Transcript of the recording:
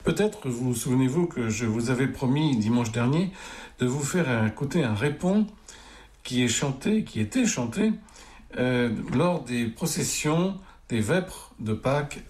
Peut-être vous souvenez-vous que je vous avais promis dimanche dernier de vous faire écouter un répon qui était chanté lors des processions des vêpres de Pâques